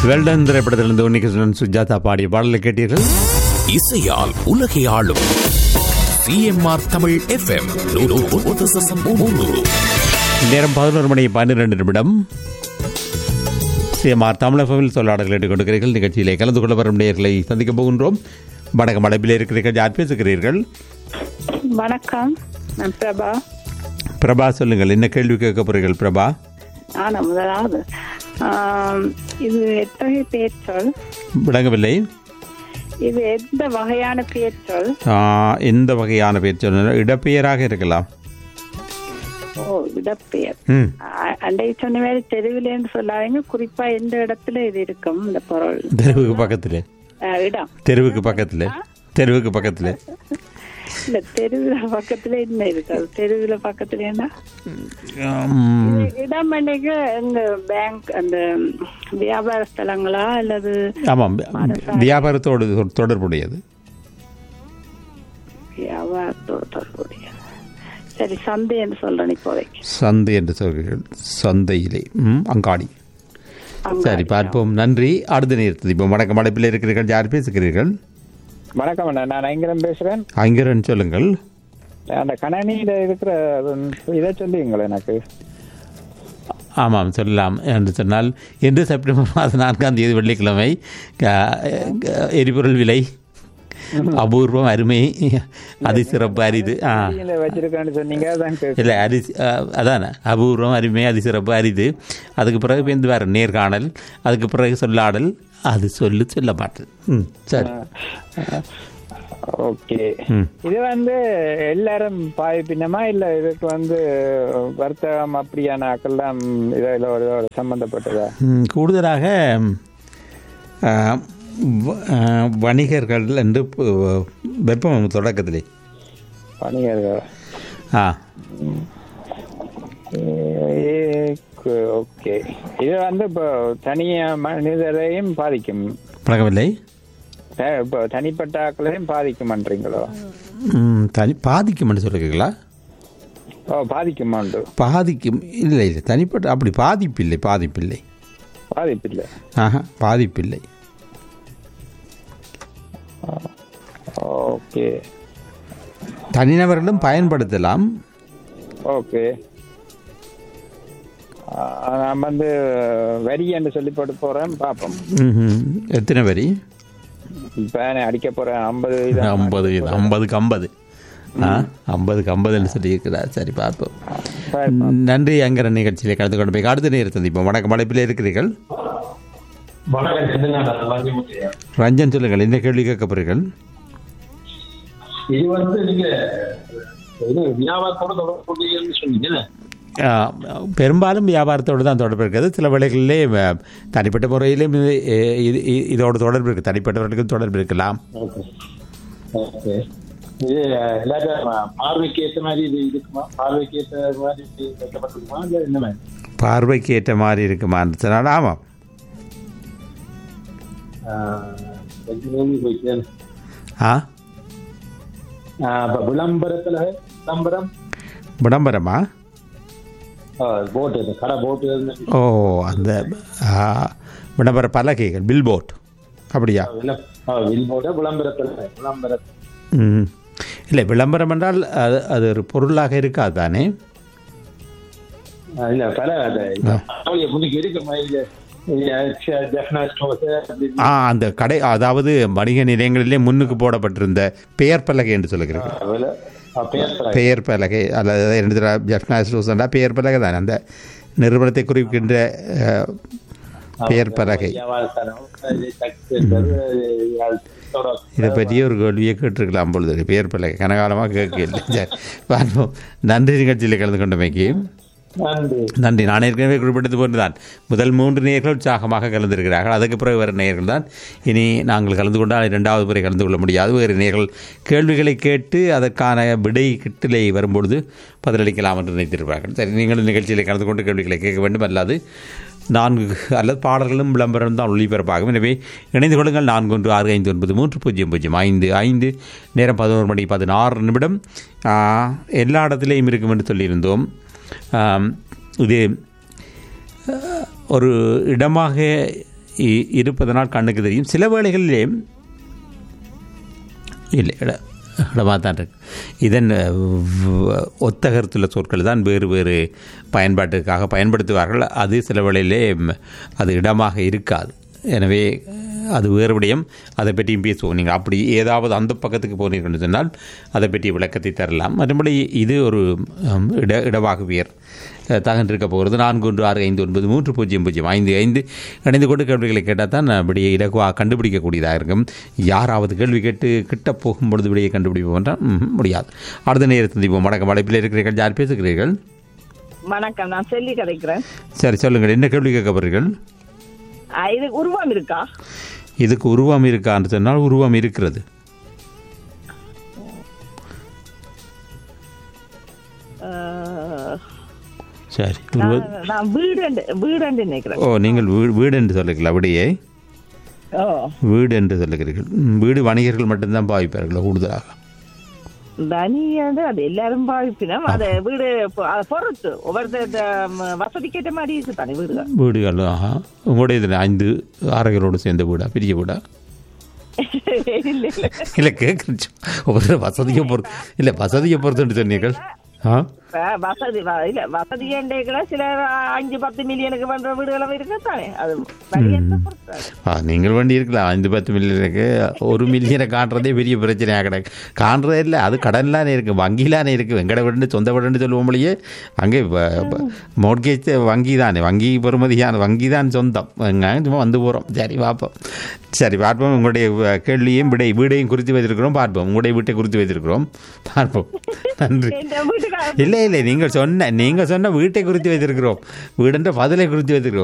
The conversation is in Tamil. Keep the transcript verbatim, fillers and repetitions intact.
வெல்டன் திரைப்படத்திலிருந்து உன்னிகிருஷ்ணன் சுஜாதா பாடிய பாடலை கேட்டீர்கள். இசையால் உலகை ஆளும் சிஎம்ஆர் தமிழ் எஃப்எம். நேரம் பதினோரு மணி பன்னிரண்டு நிமிடம். சிஎம்ஆர் தமிழ் எஃப்எம்மில் சொல்லாடல்கள் எடுத்துக்கொண்டிருக்கிறீர்கள். நிகழ்ச்சியிலே கலந்து கொள்ள வரும் நேயர்களை சந்திக்க போகின்றோம். வணக்கம், அடைப்பில் இருக்கிறீர்கள். யார் பேசுகிறீர்கள்? வணக்கம், நான் பிரபா. பிரபா, சொல்லுங்கள், என்ன கேள்வி கேட்க போறீர்கள் பிரபா? ஆனா முதலாவது இது எத்தகைய பெயர்ச்சொல்? விளங்கவில்லை. இது எந்த வகையான பெயர்ச்சொல்? எந்த வகையான பெயர்ச்சொல்? இடப்பெயராக இருக்கலாம். ஓ, இடப்பெயர். அண்டை சொன்ன மாதிரி தெருவிலேன்னு சொல்லாதீங்க, குறிப்பா எந்த இடத்துல இது இருக்கும் இந்த பொருள்? தெருவுக்கு பக்கத்துல. இடம் தெருவுக்கு பக்கத்துல. தெருவுக்கு பக்கத்துல இல்ல, தெருவில பக்கத்துல என்ன இருக்காது? தெருவில பக்கத்துல என்ன இடம்? அன்னைக்கு இந்த பேங்க், அந்த வியாபார ஸ்தலங்களா அல்லது? ஆமாம், வியாபாரத்தோடு தொடர்புடையது. வியாபாரத்தோடு தொடர்புடையது. சரி, சந்தை என்று சொல்றேன் இப்போதைக்கு. சந்தை என்று சொல்கிறீர்கள். சந்தையிலே அங்காடி. சரி, பார்ப்போம். நன்றி. அடுத்த நேரத்தில் இப்போ வணக்கம், அடைப்பில் இருக்கிறீர்கள். யார் பேசுகிறீர்கள்? வணக்கம், நான் ஐங்கரன் பேசுறேன். ஐங்கரன், சொல்லுங்கள். அந்த கணனியில இருக்கிற இதை சொல்லுவீங்களா எனக்கு? ஆமாம், சொல்லலாம். என்று சொன்னால் இன்று செப்டம்பர் மாதம் நான்காம் தேதி வெள்ளிக்கிழமை எரிபொருள் விலை அபூர்வம், அருமை, அதிசிறப்பு, அரிது. இல்லை, அரி அதான அபூர்வம், அருமை, அதிசிறப்பு, அரிது. அதுக்கு பிறகு பேருந்து வேறு நேர்காணல், அதுக்கு பிறகு சொல்லாடல், அது சொல்லு சொல்ல மாட்டேன். ம், சரி, ஓகே. இது வந்து எல்லாரும் பாய்ப்பினமா இல்லை இதுக்கு வந்து வர்த்தகம் அப்படியான ஆக்கெல்லாம் இதோட சம்பந்தப்பட்டதா? கூடுதலாக வணிகர்கள் என்று வெப்பம் தொடக்கத்திலே வணிகர்கள். ஆ, ஓகே. இது வந்து இப்போ தனிய மனிதரையும் பாதிக்கும். பழகவில்லை. இப்போ தனிப்பட்ட ஆக்களையும் பாதிக்குமன்றீங்களோ? தனி பாதிக்கும்னு சொல்லுறீங்களா? ஓ, பாதிக்குமாண்டு. பாதிக்கும். இல்லை இல்லை, தனிப்பட்ட அப்படி பாதிப்பில்லை. பாதிப்பில்லை. பாதிப்பில்லை. ஆஹா, பாதிப்பில்லை. ஓகே. தனிநபர்களும் பயன்படுத்தலாம். ஓகே. நான் வந்து வரி என்று சொல்லி போட்டு போறேன், பார்ப்போம். எத்தனை வரி? இப்போ அடிக்க போறேன் ஐம்பது ஐம்பது ஐம்பதுக்கு ஐம்பது ஆ ஐம்பதுக்கு ஐம்பதுன்னு சொல்லியிருக்கிறார். சரி, பார்ப்போம். நன்றி. அங்கிற நிகழ்ச்சியிலே கலந்து கொண்டு போய் அடுத்த நேரம் சந்திப்போம். வணக்கம், அழைப்பில் இருக்கிறீர்கள். ரஞ்சன், சொல்லுங்கள், என்ன கேள்வி கேட்க போறீர்கள்? இது வந்து நீங்க வியாபாரத்தோட தொடர்பு சொன்னீங்க. பெரும்பாலும் வியாபாரத்தோடு தான் தொடர்பு இருக்கிறது. சில வேளைகளிலே தனிப்பட்ட முறையிலும் இதோட தொடர்பு இருக்கு. தனிப்பட்டவர்களுக்கும் தொடர்பு இருக்கலாம். இது பார்வைக்கு ஏற்ற மாதிரி இது இருக்குமா? பார்வைக்கு ஏற்ற மாதிரி வைக்கப்பட்டிருக்குமா? இல்லை என்ன மாதிரி? பார்வைக்கு ஏற்ற மாதிரி இருக்குமான்னு சொன்னால் ஆமாம். ஆ, விளம்பரத்தில் விளம்பரம் விளம்பரமா? போட்டு கடை போட்டு. ஓ, அந்த விளம்பர பலகைகள், பில் போட், அப்படியா? பில் போட்டு விளம்பரத்தில் விளம்பரம். ம், இல்லை, விளம்பரம் என்றால் அது அது ஒரு பொருளாக இருக்காது தானே? இல்லை, பல இருக்கு. ஆ, அந்த கடை, அதாவது வணிக நிலையங்களிலே முன்னுக்கு போடப்பட்டிருந்த பெயர் பலகை என்று சொல்லுகிறேன். பெயர் பலகை அல்லது ஜெஃப்னா ஸ்டோர்ஸ்னா பெயர் பலகை தானே, அந்த நிறுவனத்தை குறிக்கின்ற பெயர் பலகை. இதை பற்றிய ஒரு கேள்வியை கேட்டிருக்கலாம் பொழுது. பெயர் பலகை கனகாலமாக கேட்கல. பார்ப்போம். நன்றி. நிகழ்ச்சியில் கலந்து கொண்டமைக்கு நன்றி. நான் ஏற்கனவே குறிப்பிட்டது போன்றுதான் முதல் மூன்று நேயர்கள் உற்சாகமாக கலந்திருக்கிறார்கள். அதுக்கு பிறகு வேறு நேயர்கள் தான் இனி நாங்கள் கலந்து கொண்டால் இரண்டாவது முறை கலந்து கொள்ள முடியாது. வேறு நேயர்கள் கேள்விகளை கேட்டு அதற்கான விடை கிட்டலை வரும்பொழுது பதிலளிக்கலாம் என்று நினைத்திருப்பார்கள். சரி, நீங்கள் நிகழ்ச்சியில் கலந்து கொண்டு கேள்விகளை கேட்க வேண்டும். அல்லாது நான்கு அல்லது பாடல்களும் விளம்பரம் தான் ஒளிபரப்பாகும். எனவே இணைந்து கொள்ளுங்கள். நான்கு ஒன்று ஆறு ஐந்து ஒன்பது மூன்று பூஜ்ஜியம் பூஜ்ஜியம் ஐந்து ஐந்து. நேரம் பதினோரு மணி பதினாறு நிமிடம். எல்லா இடத்துலையும் இருக்கும் என்று சொல்லியிருந்தோம். இது ஒரு இடமாக இ- இருப்பதனால் கண்ணுக்கு தெரியும். சில வேளைகளிலே இல்லை இட இடமாக தான் இருக்கு. இதன் வ- ஒத்த கருத்துள்ள சொற்கள் தான் வேறு வேறு பயன்பாட்டுக்காக பயன்படுத்துவார்கள். அது சில வேளையிலே ம், அது இடமாக இருக்காது. எனவே அது வேறு விடயம். அதை பற்றியும் பேசுவோம். நீங்கள் அப்படி ஏதாவது அந்த பக்கத்துக்கு போனீர்கள் சொன்னால் அதை பற்றி விளக்கத்தை தரலாம். மற்றபடி இது ஒரு ம், இட இடவாகுவியர் தகன்றிருக்க போகிறது. நான்கு ஒன்று ஆறு ஐந்து ஒன்பது மூன்று பூஜ்ஜியம் பூஜ்ஜியம் ஐந்து ஐந்து இணைந்து கொண்டு கேள்விகளை கேட்டால் தான் விடையை இலகுவாக கண்டுபிடிக்கக்கூடியதாக இருக்கும். யாராவது கேள்வி கேட்டு கிட்ட போகும்பொழுது விடையை கண்டுபிடிப்போம் என்றால் ம், முடியாது. அடுத்த நேரத்தில் சந்திப்போம். வணக்கம். அழைப்பில் இருக்கிறீர்கள். யார் பேசுகிறீர்கள்? வணக்கம், நான் செல்லி கிடைக்கிறேன். சரி, சொல்லுங்கள். என்ன கேள்வி கேட்க போகிறீர்கள்? இது உருவம் இருக்கா? இதுக்கு உருவம் இருக்கான்னு சொன்னால் உருவம் இருக்கிறது. அஹ், சரி. உருவ நான் நான் வீடு வீடு நினைக்கிறேன். ஓ, நீங்கள் வீடு வீடு என்று சொல்லுங்கள். அப்படியே ஓ, வீடு என்று சொல்லுகிறீர்கள். ம், வீடு வணிகர்கள் மட்டும்தான் பாவிப்பார்கள் கூடுதலாக. தனியாண்டு அது எல்லாரும் பாவிப்பினோம். அது வீடு பொ- அதை பொறுத்து ஒவ்வொருத்த வசதிக்கேற்ற மாதிரி இருக்கு தானே வீடுகள். வீடுகள் ஆஹா. உங்களுடைய இதில் ஐந்து அறைகளோடு சேர்ந்த வீடா, பெரிய வீடா? இல்ல இல்ல இல்லை, கேட்குறேன். ஒவ்வொரு வசதியை பொறுத்து இல்லை, வசதியை பொறுத்துன்னு சொன்னீர்கள். ஆ இப்ப வசதி வ- இல்ல வசதி ஏண்டைகளை சில அஞ்சு பத்து மில்லியனுக்கு பண்ற வீடுகளும் இருக்கு தானே. அது தனியாத்தை பொறுத்து அது. ஆ நீங்கள் வண்டி இருக்கலாம். ஐந்து பத்து மில்லியனுக்கு ஒரு மில்லியனை காண்றதே பெரிய பிரச்சனையாக கிடக்கு. காண்றதே இல்லை, அது கடன்லானே இருக்குது, வங்கிலானே இருக்குது. வெங்கட வீடுன்னு சொந்த வீடுன்னு சொல்லுவோம்லையே, அங்கே மோட்கேஜ் வங்கி தானே, வங்கி பெறுமதியான வங்கி தான் சொந்தம். எங்க சும்மா வந்து போகிறோம். சரி, பார்ப்போம். சரி, பார்ப்போம். உங்களுடைய கேள்வியையும் விடை வீடையும் குறித்து வைத்திருக்கிறோம். பார்ப்போம். உங்களுடைய வீட்டை குறித்து வைத்திருக்கிறோம். பார்ப்போம். நன்றி. இந்த வீட்டுக்கு இல்லை இல்லை, நீங்கள் சொன்ன நீங்கள் சொன்ன வீட்டை குறித்து வைத்திருக்கிறோம். வீடுன்ற பதிலை குறித்து வைத்திருக்கிறோம்.